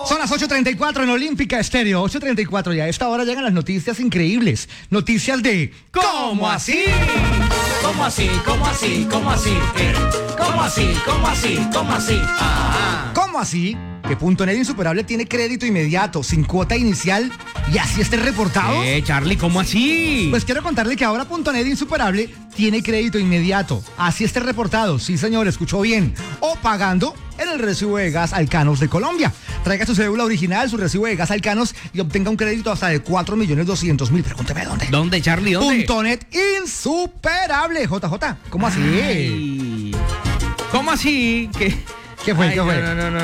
Son las 8:34 en Olímpica Estéreo, 8:34 y a esta hora llegan las noticias increíbles. Noticias de ¿Cómo así? ¿Cómo así? ¿Cómo así? ¿Cómo así? ¿Cómo así? ¿Cómo así? ¿Cómo así? ¿Cómo así? Que .net Insuperable tiene crédito inmediato, sin cuota inicial y así esté reportado. Charlie, ¿cómo así? Pues quiero contarle que ahora .net Insuperable tiene crédito inmediato, así esté reportado, sí señor, escuchó bien, o pagando en el recibo de gas Alcanos de Colombia. Traiga su cédula original, su recibo de gas Alcanos y obtenga un crédito hasta de 4.200.000. Pregúnteme dónde. ¿Dónde, Charlie? ¿Dónde? .net Insuperable, JJ. ¿Cómo así? Ay, ¿cómo así? ¿Qué fue? ¿Qué fue?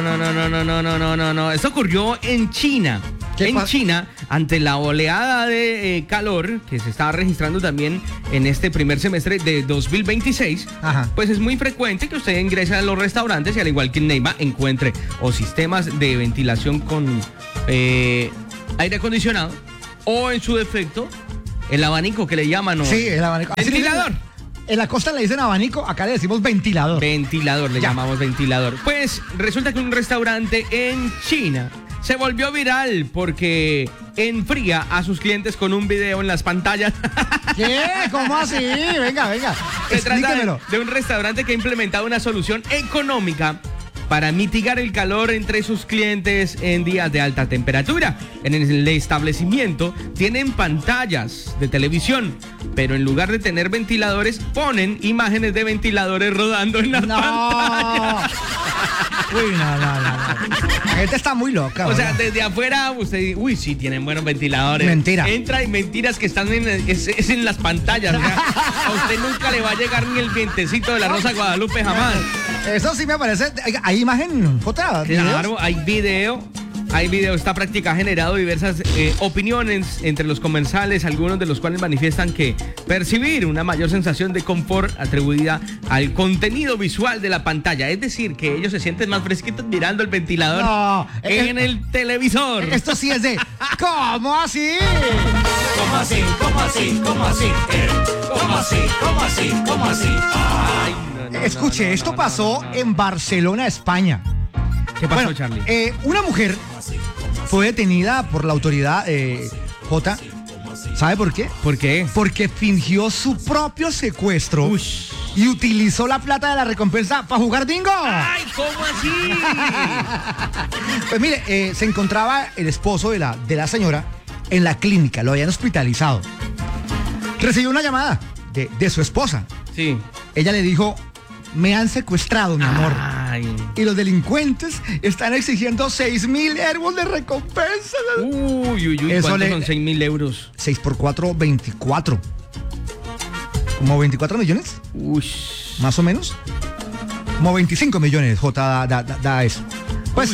No. Esto ocurrió en China. China, ante la oleada de calor que se estaba registrando también en este primer semestre de 2026, pues es muy frecuente que usted ingrese a los restaurantes y al igual que en Neiva encuentre o sistemas de ventilación con aire acondicionado o en su defecto el abanico que le llaman. Sí, el abanico. Ventilador. En la costa le dicen abanico, acá le decimos ventilador. Ventilador, le llamamos ventilador. Pues resulta que un restaurante en China se volvió viral porque enfría a sus clientes con un video en las pantallas. ¿Qué? ¿Cómo así? Venga. Se trata de un restaurante que ha implementado una solución económica para mitigar el calor entre sus clientes en días de alta temperatura. En el establecimiento tienen pantallas de televisión, pero en lugar de tener ventiladores, ponen imágenes de ventiladores rodando en las pantallas. Uy, no. La gente está muy loca. O sea, desde afuera usted dice, uy, sí, tienen buenos ventiladores. Mentira. Entra y mentiras que están en las pantallas. O sea, a usted nunca le va a llegar ni el vientecito de la Rosa de Guadalupe jamás. Eso sí me parece. ¿Hay imagen, Jota? Claro, hay video. Esta práctica ha generado diversas opiniones entre los comensales, algunos de los cuales manifiestan que percibir una mayor sensación de confort atribuida al contenido visual de la pantalla. Es decir, que ellos se sienten más fresquitos mirando el ventilador en el televisor. Esto sí es de ¿cómo así? ¿Cómo así? ¿Cómo así? ¿Cómo así? ¿Cómo así? ¿Cómo así? ¿Cómo así? Ay, no, Escuche, esto pasó en Barcelona, España. ¿Qué pasó, Charlie? Una mujer fue detenida por la autoridad J. ¿Sabe por qué? ¿Por qué? Porque fingió su propio secuestro y utilizó la plata de la recompensa para jugar bingo. ¡Ay, cómo así! Pues mire, se encontraba el esposo de la señora en la clínica, lo habían hospitalizado. Recibió una llamada de su esposa. Sí. Ella le dijo: me han secuestrado, mi amor. Ay. Y los delincuentes están exigiendo 6.000 euros de recompensa. Uy, ¿cuántos son 6.000 euros? 6 por 4, 24. ¿Como 24 millones? Más o menos. Como 25 millones, J, da eso. Pues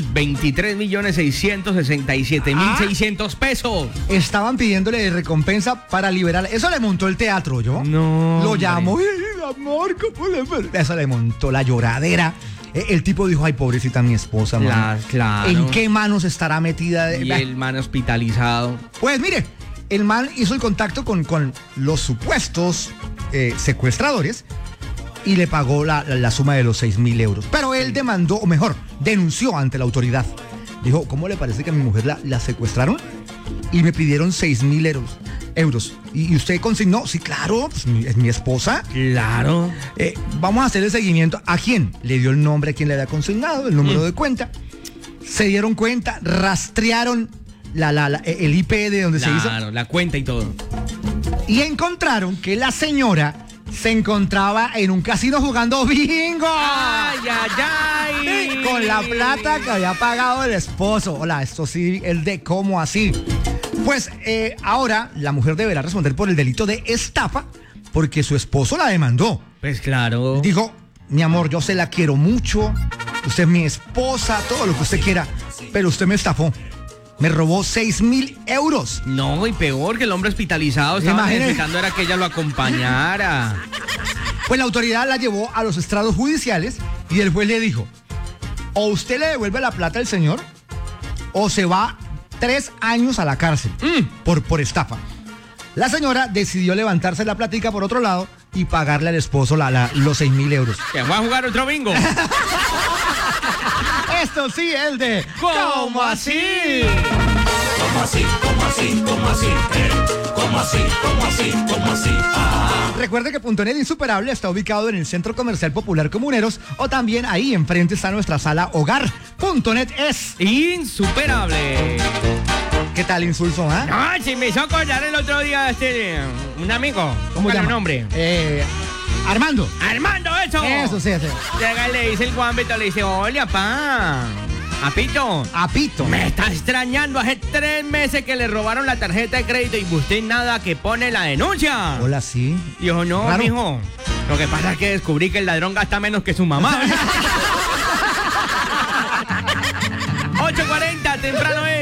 23.667.600 pesos. Estaban pidiéndole de recompensa para liberar. Eso le montó el teatro, ¿yo? No. Lo llamó, amor, ¿cómo le... Eso le montó la lloradera. El tipo dijo: ay, pobrecita mi esposa, man. Claro. ¿En qué manos estará metida? Y el man hospitalizado. Pues mire, el man hizo el contacto con los supuestos secuestradores y le pagó la suma de los 6.000 euros. Pero él demandó, o mejor, denunció ante la autoridad. Dijo: ¿cómo le parece que a mi mujer la secuestraron? Y me pidieron 6.000 euros. ¿Y usted consignó? Sí, claro, pues es mi esposa. Claro. Vamos a hacer el seguimiento. ¿A quién? Le dio el nombre a quien le había consignado, el número de cuenta. Se dieron cuenta, rastrearon el IP de donde se hizo. Claro, la cuenta y todo. Y encontraron que la señora se encontraba en un casino jugando bingo. ¡Ay! Con la plata que había pagado el esposo. Hola, esto sí, el de ¿cómo así? Pues ahora la mujer deberá responder por el delito de estafa porque su esposo la demandó. Pues claro. Dijo: mi amor, yo se la quiero mucho, usted es mi esposa, todo lo que usted quiera, pero usted me estafó. Me robó 6.000 euros. No, y peor, que el hombre hospitalizado estaba necesitando era que ella lo acompañara. Pues la autoridad la llevó a los estrados judiciales y el juez le dijo: o usted le devuelve la plata al señor o se va 3 años a la cárcel por estafa. La señora decidió levantarse la platica por otro lado y pagarle al esposo los 6.000 euros. Que va a jugar otro bingo. Esto sí, el de ¿Cómo así? ¿Cómo así? ¿Cómo así? ¿Cómo así? ¿Cómo así? ¿Cómo así? ¿Cómo así? Recuerde que .net Insuperable está ubicado en el Centro Comercial Popular Comuneros o también ahí enfrente está nuestra sala Hogar. .net es insuperable. ¿Qué tal, Insulso? No, si me hizo acordar el otro día un amigo. ¿Cómo se llama? Nombre? Armando. Armando, eso. Eso, sí, sí. Llega y le dice el Juanvito, le dice, hola, pa. Apito. Me está extrañando. Hace 3 meses que le robaron la tarjeta de crédito y usted nada que pone la denuncia. Hola, sí. Dijo, no, Raro. mijo. Lo que pasa es que descubrí que el ladrón gasta menos que su mamá. 8:40, temprano es.